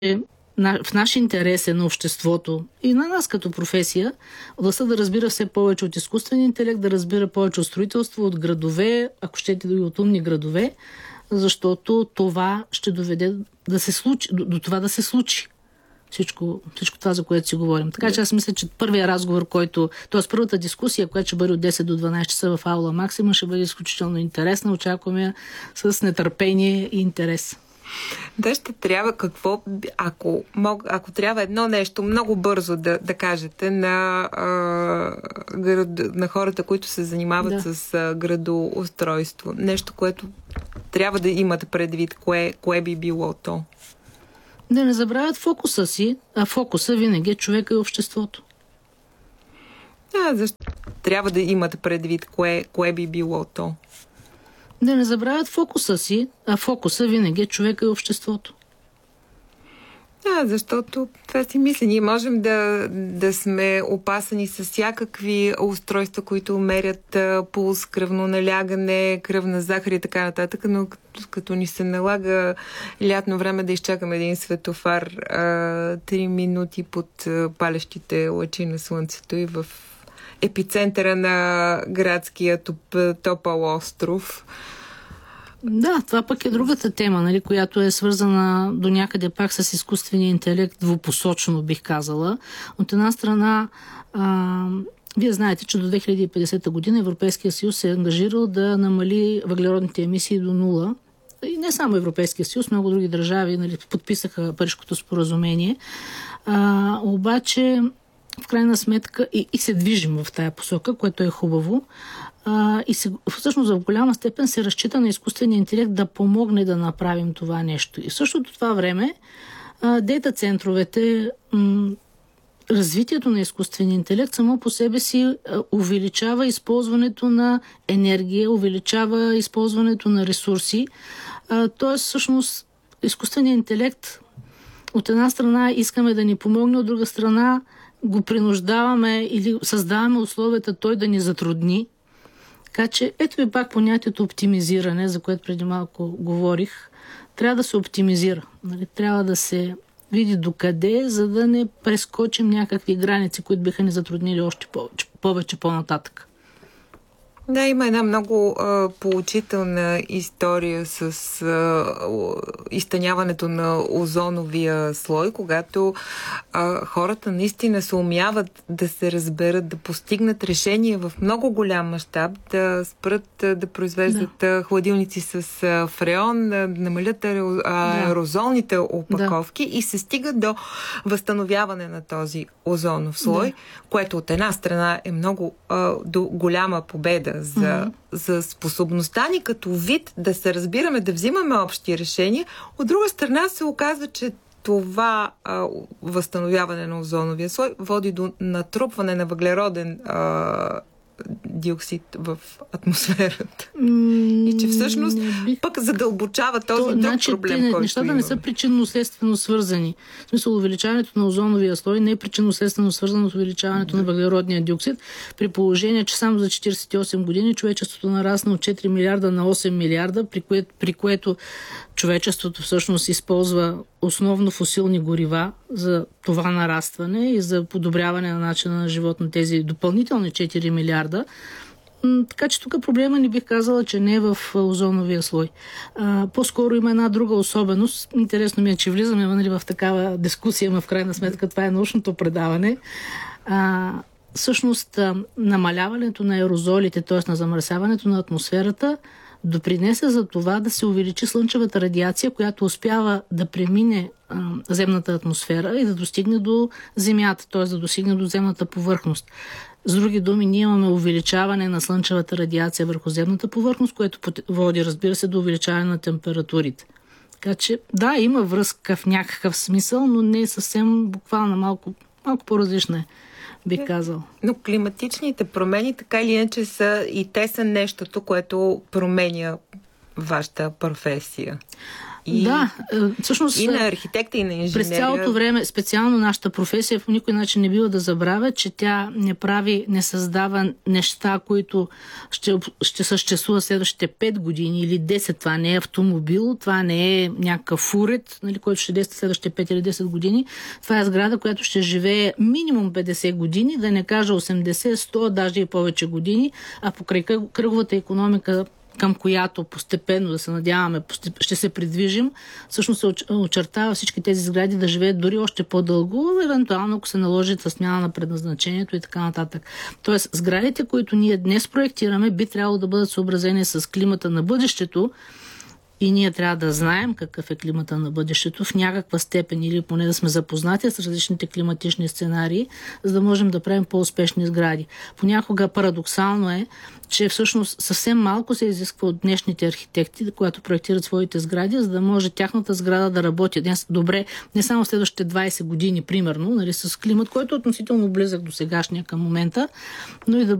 в наш интерес е на обществото и на нас като професия, властта да разбира все повече от изкуствен интелект, да разбира повече от строителство, от градове, ако щете и от умни градове, защото това ще доведе да се случи, до това да се случи. Всичко това, за което си говорим. Така че аз мисля, че първият разговор, т.е. първата дискусия, която ще бъде от 10 до 12 часа в Аула Максима, ще бъде изключително интересна. Очакваме я с нетърпение и интерес. Да, ще трябва ако трябва едно нещо много бързо да кажете на хората, които се занимават с градоустройство. Нещо, което трябва да имат предвид. Кое би било то? Да не забравят фокуса си, а фокуса винаги е човека и обществото. Защо трябва да имат предвид кое би било то? Да не забравят фокуса си, а фокуса винаги е човека и обществото. Защото това си мисля. Ние можем да сме опасани с всякакви устройства, които мерят пулс, кръвно налягане, кръвна захар и така нататък, но като ни се налага лятно време да изчакаме един светофар 3 минути под палещите лъчи на слънцето и в епицентъра на градския топъл остров. Да, това пък е другата тема, нали, която е свързана до някъде пак с изкуствения интелект, двупосочно бих казала. От една страна, вие знаете, че до 2050 година Европейския съюз се е ангажирал да намали въглеродните емисии до нула. И не само Европейския съюз, много други държави, нали, подписаха Парижкото споразумение. Обаче, в крайна сметка, и се движим в тая посока, което е хубаво. Всъщност в голяма степен се разчита на изкуствения интелект да помогне да направим това нещо. И в същото това време дейта центровете, развитието на изкуствения интелект само по себе си увеличава използването на енергия, увеличава използването на ресурси. Тоест, всъщност, изкуственият интелект от една страна искаме да ни помогне, от друга страна го принуждаваме или създаваме условията той да ни затрудни. Така че ето ви пак понятието оптимизиране, за което преди малко говорих. Трябва да се оптимизира. Нали? Трябва да се види докъде, за да не прескочим някакви граници, които биха ни затруднили още повече по-нататък. Да, има една много поучителна история с изтъняването на озоновия слой, когато хората наистина се умяват да се разберат, да постигнат решения в много голям мащаб, да спрат да произвеждат хладилници с фреон, да намалят аерозолните опаковки и се стига до възстановяване на този озонов слой, което от една страна е много голяма победа за способността ни като вид да се разбираме, да взимаме общи решения. От друга страна се оказва, че това възстановяване на озоновия слой води до натрупване на въглероден диоксид в атмосферата. И че всъщност пък задълбочава този друг проблем, който нещата имаме. Не са причинно-следствено свързани. В смисъл, увеличаването на озоновия слой не е причинно-следствено свързано с увеличаването на въглеродния диоксид, при положение, че само за 48 години човечеството нарасна от 4 милиарда на 8 милиарда, при което човечеството всъщност използва основно фосилни горива за това нарастване и за подобряване на начина на живот на тези допълнителни 4 милиарда. Така че тук проблема не бих казала, че не е в озоновия слой. По-скоро има една друга особеност. Интересно ми е, че влизаме, нали, в такава дискусия, но в крайна сметка това е научното предаване. Всъщност, намаляването на аерозолите, т.е. на замърсяването на атмосферата, допринесе за това да се увеличи слънчевата радиация, която успява да премине земната атмосфера и да достигне до земята, т.е. да достигне до земната повърхност. С други думи, ние имаме увеличаване на слънчевата радиация върху земната повърхност, което води, разбира се, до увеличаване на температурите. Така че, да, има връзка в някакъв смисъл, но не е съвсем буквално, малко по-различна е, бих казал. Но климатичните промени, така или иначе, те са нещото, което променя вашата професия. всъщност, и на архитекта, и на инженерия. През цялото време, специално нашата професия, по никой начин не бива да забравя, че тя не създава неща, които ще съществуват следващите 5 години или 10. Това не е автомобил, това не е някакъв фурет, нали, който ще действа следващите 5 или 10 години. Това е сграда, която ще живее минимум 50 години, да не кажа 80, 100, даже и повече години, а покрай кръговата икономика, към която постепенно, да се надяваме, ще се придвижим, всъщност се очертава всички тези сгради да живеят дори още по-дълго, евентуално ако се наложи за смяна на предназначението и така нататък. Тоест, сградите, които ние днес проектираме, би трябвало да бъдат съобразени с климата на бъдещето, и ние трябва да знаем какъв е климата на бъдещето в някаква степен или поне да сме запознати с различните климатични сценарии, за да можем да правим по-успешни сгради. Понякога парадоксално е, че всъщност съвсем малко се изисква от днешните архитекти, когато проектират своите сгради, за да може тяхната сграда да работи добре не само следващите 20 години, примерно, нали, с климат, който е относително близък до сегашния към момента, но и да